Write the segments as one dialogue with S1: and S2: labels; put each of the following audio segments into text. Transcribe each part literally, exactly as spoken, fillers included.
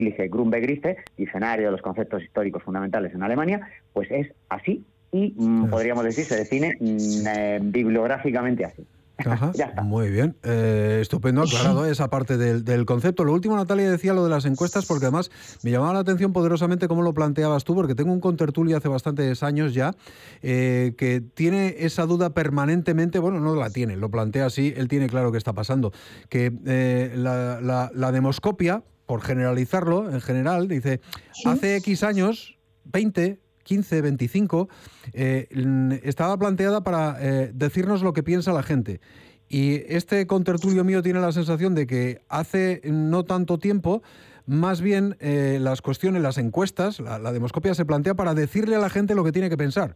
S1: Grundbegriffe, diccionario de los conceptos históricos fundamentales en Alemania, pues es así y mm, podríamos decir se define mm, eh, bibliográficamente así.
S2: Ajá,
S1: ya está.
S2: Muy bien, eh, estupendo, aclarado esa parte del, del concepto. Lo último, Natalia, decía lo de las encuestas, porque además me llamaba la atención poderosamente cómo lo planteabas tú, porque tengo un contertulio hace bastantes años ya, eh, que tiene esa duda permanentemente, bueno, no la tiene, lo plantea así, él tiene claro qué está pasando, que eh, la, la, la demoscopia, por generalizarlo, en general, dice, hace X años, veinte, quince, veinticinco, eh, estaba planteada para eh, decirnos lo que piensa la gente. Y este contertulio mío tiene la sensación de que hace no tanto tiempo, más bien eh, las cuestiones, las encuestas, la, la demoscopia se plantea para decirle a la gente lo que tiene que pensar.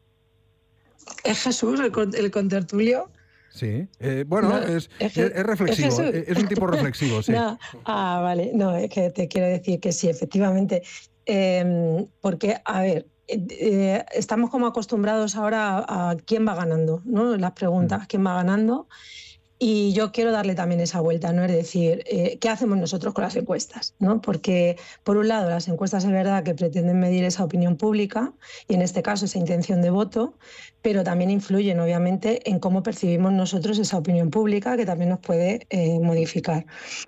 S3: ¿Es Jesús el, el contertulio?
S2: Sí, eh, bueno,
S3: no,
S2: es,
S3: es,
S2: es, es reflexivo,
S3: es,
S2: es un tipo reflexivo, sí.
S3: No, ah, vale, no, es que te quiero decir que sí, efectivamente, eh, porque, a ver, eh, estamos como acostumbrados ahora a, a quién va ganando, ¿no? Las preguntas, quién va ganando, y yo quiero darle también esa vuelta, ¿no? Es decir, eh, ¿qué hacemos nosotros con las encuestas? ¿No? Porque, por un lado, las encuestas es verdad que pretenden medir esa opinión pública, y en este caso esa intención de voto, pero también influyen, obviamente, en cómo percibimos nosotros esa opinión pública, que también nos puede eh, modificar.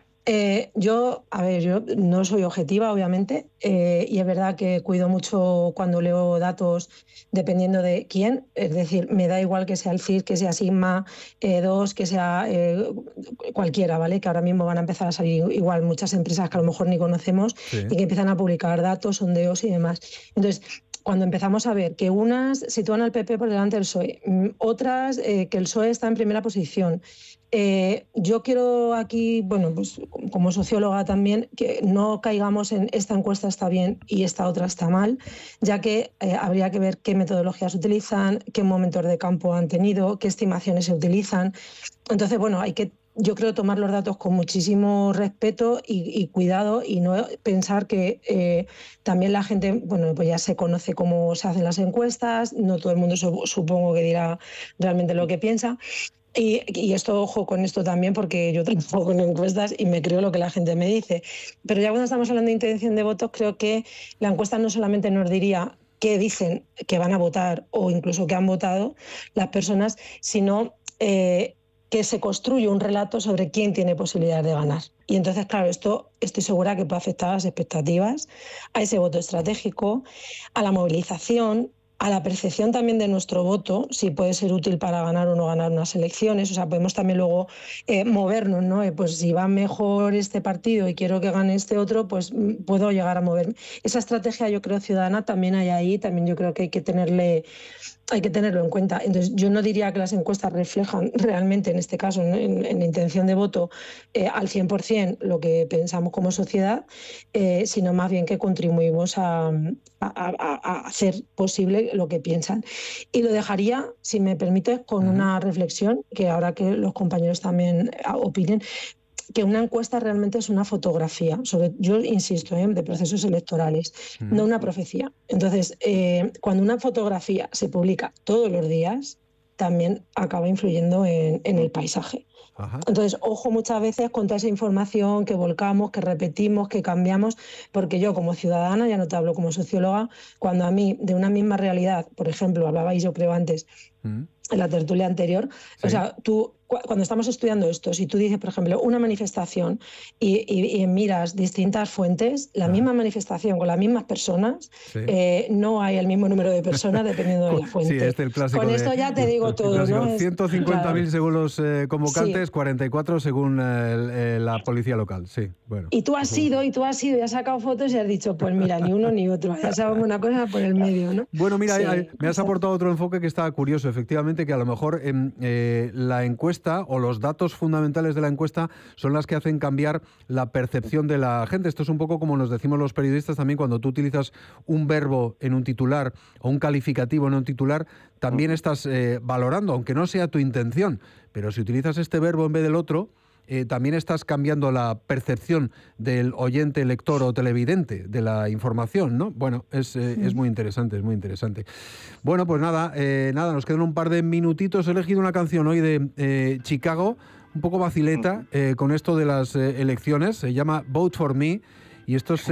S3: Eh, yo, a ver, yo no soy objetiva, obviamente, eh, y es verdad que cuido mucho cuando leo datos dependiendo de quién, es decir, me da igual que sea el C I S, que sea Sigma eh, dos, que sea eh, cualquiera, ¿vale? Que ahora mismo van a empezar a salir igual muchas empresas que a lo mejor ni conocemos, sí, y que empiezan a publicar datos, sondeos y demás. Entonces, cuando empezamos a ver que unas sitúan al P P por delante del P S O E, otras eh, que el P S O E está en primera posición. Eh, yo quiero aquí, bueno, pues como socióloga también, que no caigamos en esta encuesta está bien y esta otra está mal, ya que eh, habría que ver qué metodologías utilizan, qué momentos de campo han tenido, qué estimaciones se utilizan. Entonces, bueno, hay que, yo creo, tomar los datos con muchísimo respeto y, y cuidado, y no pensar que eh, también la gente, bueno, pues ya se conoce cómo se hacen las encuestas, no todo el mundo supongo que dirá realmente lo que piensa. Y, y esto, ojo con esto también, porque yo trabajo con encuestas y me creo lo que la gente me dice. Pero ya cuando estamos hablando de intención de votos, creo que la encuesta no solamente nos diría qué dicen que van a votar o incluso qué han votado las personas, sino eh, que se construye un relato sobre quién tiene posibilidades de ganar. Y entonces, claro, esto estoy segura que puede afectar a las expectativas, a ese voto estratégico, a la movilización, a la percepción también de nuestro voto, si puede ser útil para ganar o no ganar unas elecciones. O sea, podemos también luego eh, movernos, ¿no? Eh, pues si va mejor este partido y quiero que gane este otro, pues puedo llegar a moverme. Esa estrategia, yo creo, ciudadana también hay ahí, también yo creo que hay que tenerle... hay que tenerlo en cuenta. Entonces, yo no diría que las encuestas reflejan realmente, en este caso, en, en intención de voto, eh, al cien por cien lo que pensamos como sociedad, eh, sino más bien que contribuimos a, a, a, a hacer posible lo que piensan. Y lo dejaría, si me permites, con una reflexión, que ahora que los compañeros también opinen, que una encuesta realmente es una fotografía, sobre, yo insisto, ¿eh? de procesos electorales, mm. no una profecía. Entonces, eh, cuando una fotografía se publica todos los días, también acaba influyendo en, en el paisaje. Ajá. Entonces, ojo muchas veces con toda esa información que volcamos, que repetimos, que cambiamos, porque yo como ciudadana, ya no te hablo como socióloga, cuando a mí de una misma realidad, por ejemplo, hablabais yo creo antes, mm. en la tertulia anterior, sí. o sea, tú cuando estamos estudiando esto, si tú dices, por ejemplo, una manifestación y, y, y miras distintas fuentes, la ah. misma manifestación con las mismas personas, sí. eh, no hay el mismo número de personas dependiendo de la fuente.
S2: Sí, este es el clásico.
S3: Con
S2: de,
S3: esto ya te digo todo, ¿no?
S2: ciento cincuenta mil claro. según los eh, convocantes, sí. cuarenta y cuatro según eh, la policía local, sí. Bueno.
S3: Y tú has ido, y tú has ido y has sacado fotos y has dicho, pues mira, ni uno ni otro, ya sabemos una cosa por el medio, ¿no?
S2: Bueno, mira, sí, hay, me has
S3: o sea,
S2: aportado otro enfoque que está curioso, efectivamente, que a lo mejor eh, eh, la encuesta o los datos fundamentales de la encuesta son las que hacen cambiar la percepción de la gente. Esto es un poco como nos decimos los periodistas también, cuando tú utilizas un verbo en un titular o un calificativo en un titular, también estás eh, valorando, aunque no sea tu intención, pero si utilizas este verbo en vez del otro, Eh, también estás cambiando la percepción del oyente, lector o televidente de la información, ¿no? Bueno, es, eh, es muy interesante, es muy interesante. Bueno, pues nada, eh, nada, nos quedan un par de minutitos. He elegido una canción hoy de eh, Chicago, un poco vacileta, eh, con esto de las eh, elecciones, se llama Vote for Me, Y estos